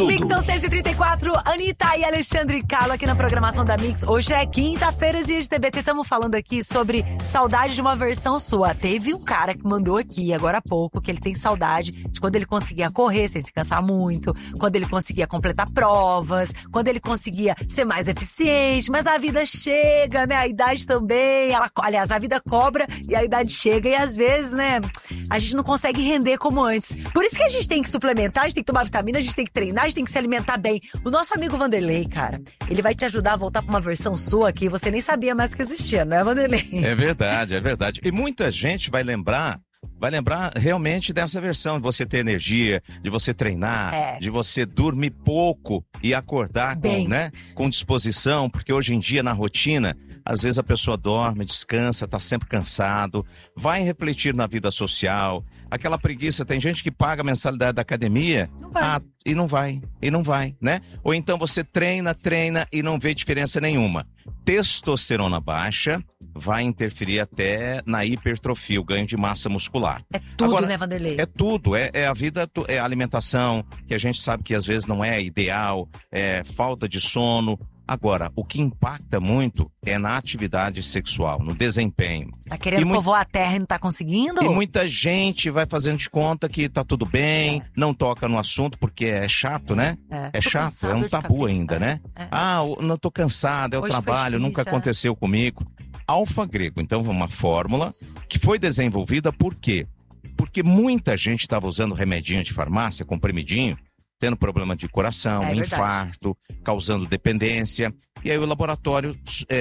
Tudo. Mix são 6h34, Anitta e Alexandre Calo aqui na programação da Mix. Hoje é quinta-feira, dia de TBT, estamos falando aqui sobre saudade de uma versão sua. Teve um cara que mandou aqui, agora há pouco, que ele tem saudade de quando ele conseguia correr sem se cansar muito, quando ele conseguia completar provas, quando ele conseguia ser mais eficiente, mas a vida chega, né? A idade também, aliás, a vida cobra e a idade chega e às vezes, né, a gente não consegue render como antes. Por isso que a gente tem que suplementar, a gente tem que tomar vitamina, a gente tem que treinar, a gente tem que se alimentar bem. O nosso amigo Vanderlei, cara, ele vai te ajudar a voltar pra uma versão sua que você nem sabia mais que existia, não é, Vanderlei? É verdade, é verdade. E muita gente vai lembrar realmente dessa versão, de você ter energia, de você treinar, de você dormir pouco e acordar com disposição, porque hoje em dia na rotina, às vezes a pessoa dorme, descansa, tá sempre cansado, vai refletir na vida social, aquela preguiça, tem gente que paga a mensalidade da academia e não vai, né? Ou então você treina e não vê diferença nenhuma. Testosterona baixa vai interferir até na hipertrofia, o ganho de massa muscular. É tudo, agora, né, Vanderlei? É tudo, é a vida, é a alimentação, que a gente sabe que às vezes não é ideal, é falta de sono. Agora, o que impacta muito é na atividade sexual, no desempenho. Tá querendo povoar a terra e não tá conseguindo? E muita gente vai fazendo de conta que tá tudo bem, não toca no assunto, porque é chato, né? É chato, é um tabu ainda, né? Não tô cansado, é o trabalho, nunca aconteceu comigo. Alfa Grego, então, é uma fórmula que foi desenvolvida por quê? Porque muita gente estava usando remedinho de farmácia, comprimidinho, tendo problema de coração, infarto, causando dependência. E aí o laboratório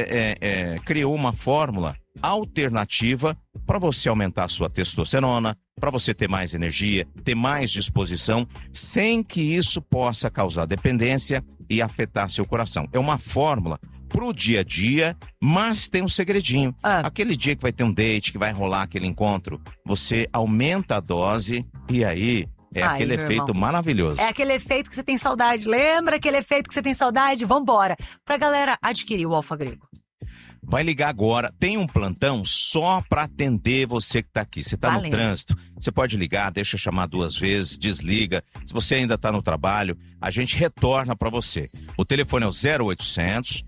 criou uma fórmula alternativa para você aumentar a sua testosterona, para você ter mais energia, ter mais disposição, sem que isso possa causar dependência e afetar seu coração. É uma fórmula pro dia a dia, mas tem um segredinho. Aquele dia que vai ter um date, que vai rolar aquele encontro, você aumenta a dose e aí aquele efeito maravilhoso. É aquele efeito que você tem saudade. Lembra aquele efeito que você tem saudade? Vambora. Pra galera adquirir o Alfa Grego. Vai ligar agora, tem um plantão só para atender você que tá aqui. Você tá no trânsito, você pode ligar, deixa chamar 2 vezes, desliga. Se você ainda tá no trabalho, a gente retorna para você. O telefone é o 0800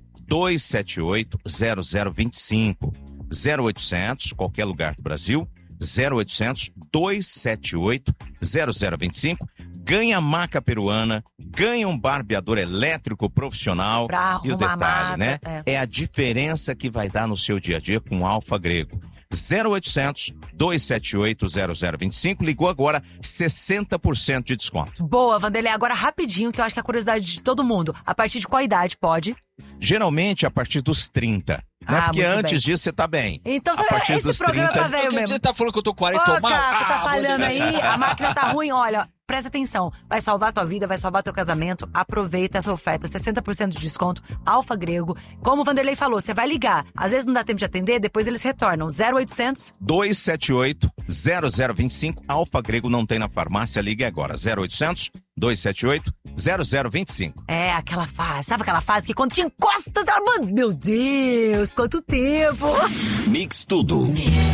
278 0025. 0800, qualquer lugar do Brasil, 0800 278 0025. Ganha maca peruana, ganha um barbeador elétrico profissional. E o detalhe, né? É a diferença que vai dar no seu dia a dia com o Alfa Grego. 0800 278 0025. Ligou agora, 60% de desconto. Boa, Vanderlei. Agora rapidinho, que eu acho que é a curiosidade de todo mundo. A partir de qual idade pode? Geralmente a partir dos 30. Né? Porque antes disso você tá bem. Então, a partir esse dos programa 30... tá velho mesmo. Você tá falando que eu tô 40 mal? Caco, tá falhando aí, a máquina tá ruim, olha... Presta atenção, vai salvar tua vida, vai salvar teu casamento. Aproveita essa oferta, 60% de desconto, Alfa Grego. Como o Vanderlei falou, você vai ligar. Às vezes não dá tempo de atender, depois eles retornam. 0800 278 0025. Alfa Grego não tem na farmácia, ligue agora. 0800 278 0025. É, aquela fase, sabe aquela fase que quando te encosta, meu Deus, quanto tempo! Mix tudo.